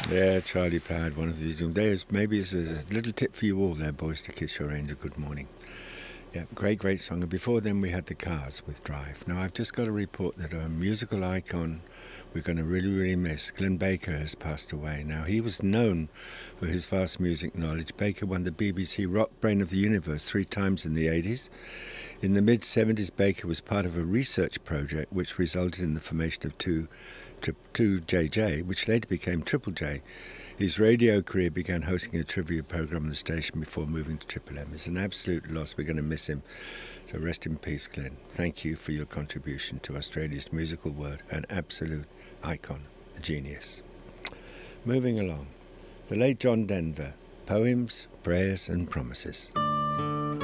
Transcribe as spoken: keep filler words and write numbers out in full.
Yeah, Charlie Plaid, one of these. There's maybe it's a little tip for you all there, boys, to kiss your angel good morning. Yeah, great, great song. And before then, we had the Cars with Drive. Now, I've just got to report that a musical icon we're going to really, really miss, Glenn Baker, has passed away. Now, he was known for his vast music knowledge. Baker won the B B C Rock Brain of the Universe three times in the eighties. In the mid-seventies, Baker was part of a research project which resulted in the formation of two, two J J, which later became Triple J. His radio career began hosting a trivia program on the station before moving to Triple M. It's an absolute loss. We're going to miss him. So rest in peace, Glenn. Thank you for your contribution to Australia's musical world. An absolute icon, a genius. Moving along. The late John Denver. Poems, Prayers and Promises.